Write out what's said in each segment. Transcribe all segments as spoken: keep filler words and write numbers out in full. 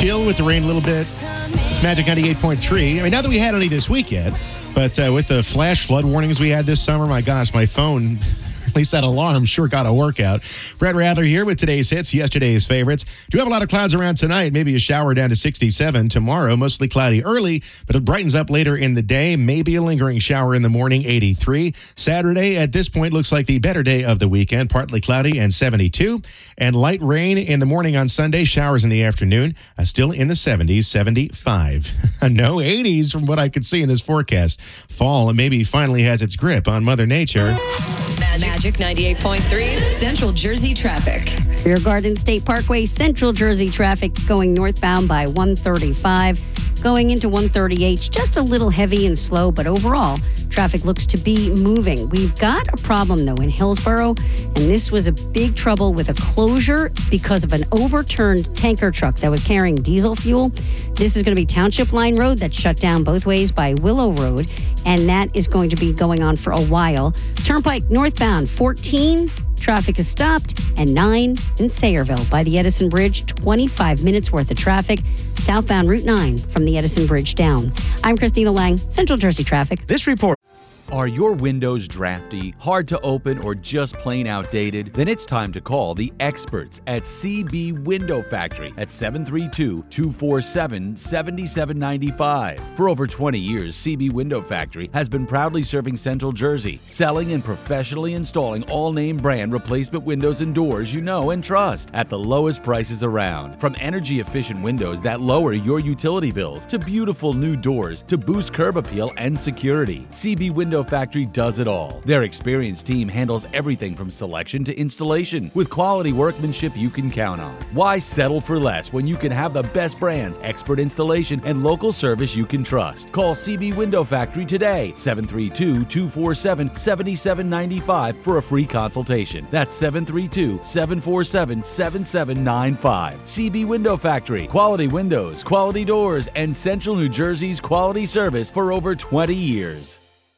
chill with the rain a little bit. It's Magic ninety-eight point three. I mean, not that we had any this week yet, but uh, with the flash flood warnings we had this summer, my gosh, my phone, at least that alarm, sure got a workout. Brett Rather here with today's hits, yesterday's favorites. Do have a lot of clouds around tonight. Maybe a shower down to sixty-seven. Tomorrow, mostly cloudy early, but it brightens up later in the day. Maybe a lingering shower in the morning, eighty-three. Saturday, at this point, looks like the better day of the weekend. Partly cloudy and seventy-two. And light rain in the morning on Sunday. Showers in the afternoon. Uh, still in the seventies, seventy-five. No eighties from what I could see in this forecast. Fall maybe finally has its grip on Mother Nature. Magic ninety-eight point three Central Jersey traffic. Rear Garden State Parkway, Central Jersey traffic going northbound by one thirty-five. Going into one thirty-eight, just a little heavy and slow, but overall, traffic looks to be moving. We've got a problem, though, in Hillsborough, and this was a big trouble with a closure because of an overturned tanker truck that was carrying diesel fuel. This is going to be Township Line Road that's shut down both ways by Willow Road, and that is going to be going on for a while. Turnpike northbound fourteen, traffic is stopped, and nine in Sayreville by the Edison Bridge, twenty-five minutes worth of traffic. Southbound Route nine from the Edison Bridge down. I'm Christina Lang, Central Jersey traffic. This report. Are your windows drafty, hard to open, or just plain outdated? Then it's time to call the experts at C B Window Factory at seven three two, two four seven, seven seven nine five. For over twenty years, C B Window Factory has been proudly serving Central Jersey, selling and professionally installing all name brand replacement windows and doors you know and trust at the lowest prices around. From energy efficient windows that lower your utility bills to beautiful new doors to boost curb appeal and security, C B Window Factory does it all. Their experienced team handles everything from selection to installation with quality workmanship you can count on. Why settle for less when you can have the best brands, expert installation, and local service you can trust? Call C B Window Factory today, seven three two, two four seven, seven seven nine five for a free consultation. That's seven three two, seven four seven, seven seven nine five. C B Window Factory, quality windows, quality doors, and Central New Jersey's quality service for over twenty years.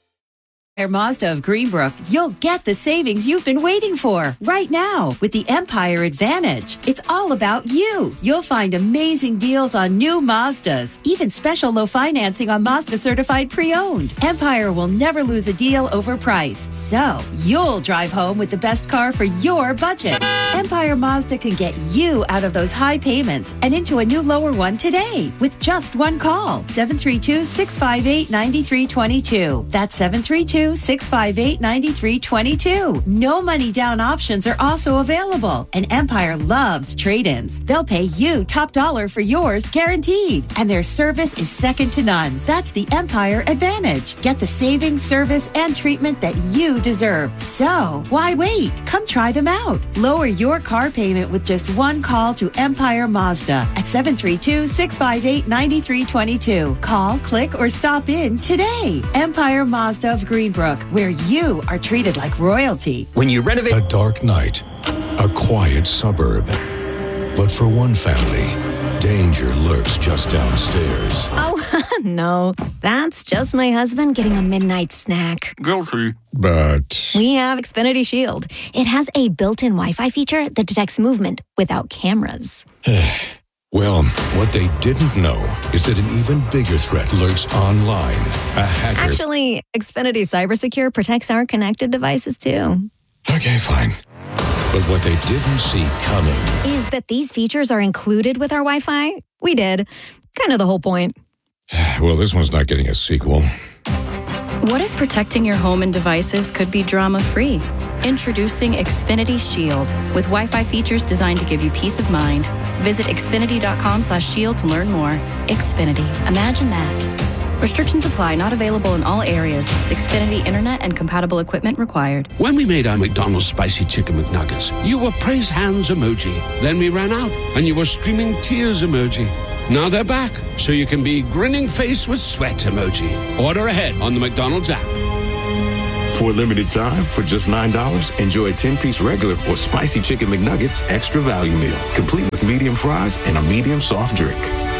Empire Mazda of Greenbrook, you'll get the savings you've been waiting for right now with the Empire Advantage. It's all about you. You'll find amazing deals on new Mazdas, even special low financing on Mazda certified pre-owned. Empire will never lose a deal over price, so you'll drive home with the best car for your budget. Empire Mazda can get you out of those high payments and into a new lower one today with just one call. seven three two, six five eight, nine three two two. That's seven three two, six five eight, nine three two two. No money down options are also available. And Empire loves trade-ins. They'll pay you top dollar for yours guaranteed. And their service is second to none. That's the Empire Advantage. Get the savings, service, and treatment that you deserve. So, why wait? Come try them out. Lower your car payment with just one call to Empire Mazda at seven three two, six five eight, nine three two two. Call, click, or stop in today. Empire Mazda of Greenbrook, where you are treated like royalty. When you renovate a dark night, a quiet suburb. But for one family, danger lurks just downstairs. Oh, no. That's just my husband getting a midnight snack. Guilty. But we have Xfinity Shield. It has a built-in Wi-Fi feature that detects movement without cameras. Well, what they didn't know is that an even bigger threat lurks online. A hacker. Actually, Xfinity CyberSecure protects our connected devices too. Okay, fine. But what they didn't see coming is that these features are included with our Wi-Fi. We did. Kind of the whole point. Well, this one's not getting a sequel. What if protecting your home and devices could be drama-free? Introducing Xfinity Shield with Wi-Fi features designed to give you peace of mind. Visit xfinity.com slash shield to learn more. Xfinity. Imagine that. Restrictions apply. Not available in all areas. Xfinity Internet and compatible equipment required. When we made our McDonald's Spicy Chicken McNuggets, you were praise hands emoji. Then we ran out, and you were streaming tears emoji. Now they're back, so you can be grinning face with sweat emoji. Order ahead on the McDonald's app. For a limited time, for just nine dollars, enjoy a ten-piece regular or spicy chicken McNuggets extra value meal, complete with medium fries and a medium soft drink.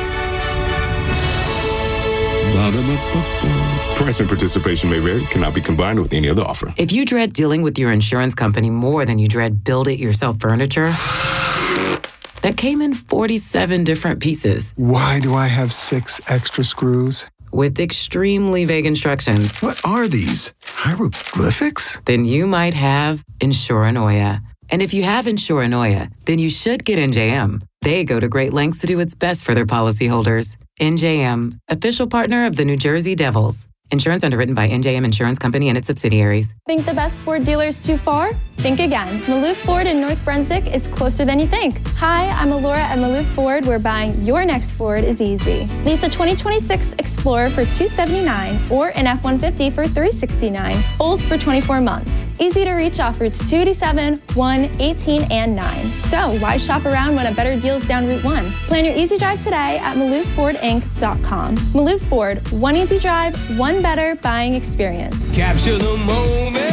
Price and participation may vary, cannot be combined with any other offer. If you dread dealing with your insurance company more than you dread build-it-yourself furniture, that came in forty-seven different pieces. Why do I have six extra screws? With extremely vague instructions. What are these? Hieroglyphics? Then you might have Insuranoia. And if you have Insuranoia, then you should get N J M. They go to great lengths to do what's best for their policyholders. N J M, official partner of the New Jersey Devils. Insurance underwritten by N J M Insurance Company and its subsidiaries. Think the best Ford dealer is too far? Think again. Maloof Ford in North Brunswick is closer than you think. Hi, I'm Alora at Maloof Ford, where buying your next Ford is easy. Lease a twenty twenty-six Explorer for two hundred seventy-nine dollars or an F one fifty for three hundred sixty-nine dollars, both for twenty-four months. Easy to reach off routes two eighty-seven, one, eighteen, and nine. So why shop around when a better deal's down Route one? Plan your easy drive today at maloof ford inc dot com. Maloof Ford, one easy drive, one better buying experience. Capture the moment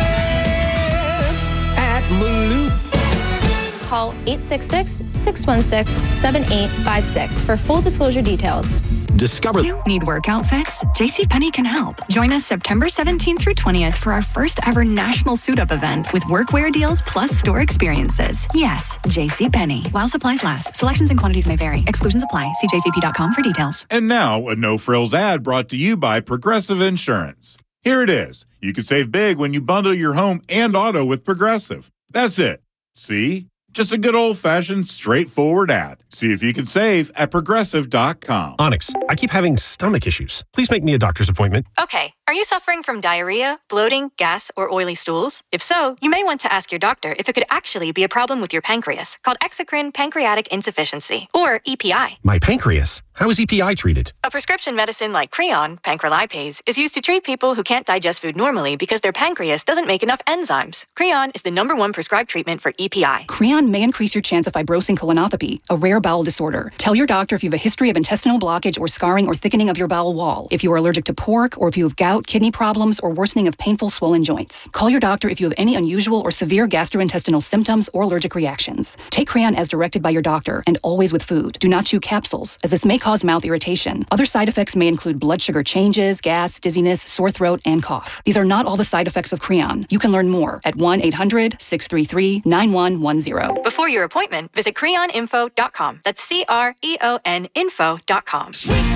at Maloof. Call eight six six, six one six, seven eight five six for full disclosure details. Discover. You need workout fix? JCPenney can help. Join us September seventeenth through twentieth for our first ever national suit-up event with workwear deals plus store experiences. Yes, JCPenney. While supplies last. Selections and quantities may vary. Exclusions apply. See j c p dot com for details. And now, a no-frills ad brought to you by Progressive Insurance. Here it is. You can save big when you bundle your home and auto with Progressive. That's it. See? Just a good old-fashioned, straightforward ad. See if you can save at progressive dot com. Onyx, I keep having stomach issues. Please make me a doctor's appointment. Okay, are you suffering from diarrhea, bloating, gas, or oily stools? If so, you may want to ask your doctor if it could actually be a problem with your pancreas, called exocrine pancreatic insufficiency, or E P I. My pancreas? How is E P I treated? A prescription medicine like Creon, pancrelipase, is used to treat people who can't digest food normally because their pancreas doesn't make enough enzymes. Creon is the number one prescribed treatment for E P I. Creon may increase your chance of fibrosing colonopathy, a rare bowel disorder. Tell your doctor if you have a history of intestinal blockage or scarring or thickening of your bowel wall, if you are allergic to pork, or if you have gout, kidney problems, or worsening of painful swollen joints. Call your doctor if you have any unusual or severe gastrointestinal symptoms or allergic reactions. Take Creon as directed by your doctor, and always with food. Do not chew capsules, as this may cause mouth irritation. Other side effects may include blood sugar changes, gas, dizziness, sore throat, and cough. These are not all the side effects of Creon. You can learn more at one eight hundred, six three three, nine one one zero. Before your appointment, visit creon info dot com. That's C R E O N info dot com.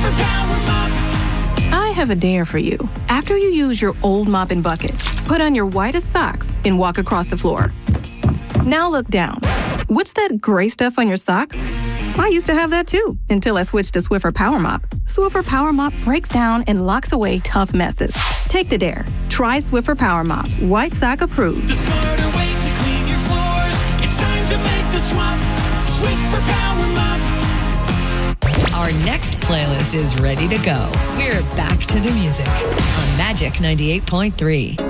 I have a dare for you. After you use your old mop and bucket, put on your whitest socks and walk across the floor. Now look down. What's that gray stuff on your socks? I used to have that too, until I switched to Swiffer Power Mop. Swiffer Power Mop breaks down and locks away tough messes. Take the dare. Try Swiffer Power Mop. White sock approved. The smarter way to clean your floors. It's time to make the swap. Swiffer Power Mop. Our next playlist is ready to go. We're back to the music on Magic ninety-eight point three.